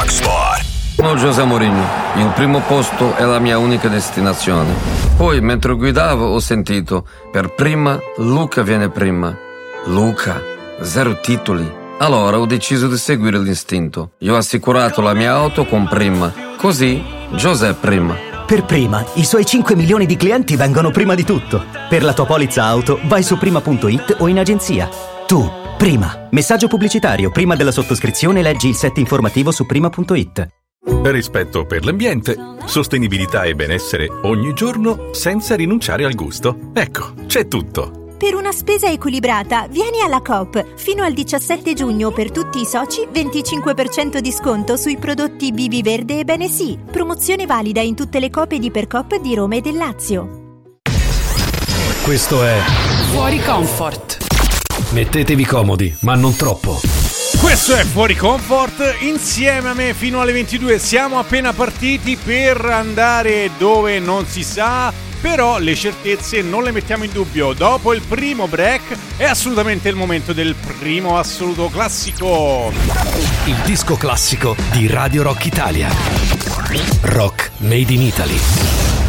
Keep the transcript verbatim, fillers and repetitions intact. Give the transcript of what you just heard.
Rock Spot. Sono José Mourinho, il primo posto è la mia unica destinazione. Poi, mentre guidavo, ho sentito, per prima, Luca viene prima. Luca, zero titoli. Allora ho deciso di seguire l'istinto. Io ho assicurato la mia auto con Prima. Così, José prima. Per Prima, i suoi cinque milioni di clienti vengono prima di tutto. Per la tua polizza auto, vai su prima punto it o in agenzia. Tu, Prima. Messaggio pubblicitario. Prima della sottoscrizione leggi il set informativo su prima punto it. Rispetto per l'ambiente, sostenibilità e benessere ogni giorno senza rinunciare al gusto. Ecco, c'è tutto. Per una spesa equilibrata, vieni alla Coop. Fino al diciassette giugno per tutti i soci, venticinque per cento di sconto sui prodotti Bibi Verde e Bene Sì. Promozione valida in tutte le Coop ed Ipercoop di Roma e del Lazio. Questo è Fuori Comfort. Mettetevi comodi, ma non troppo. Questo è Fuori Comfort, insieme a me fino alle ventidue. Siamo appena partiti per andare dove non si sa, però le certezze non le mettiamo in dubbio. Dopo il primo break è assolutamente il momento del primo assoluto classico. Il disco classico di Radio Rock Italia. Rock Made in Italy.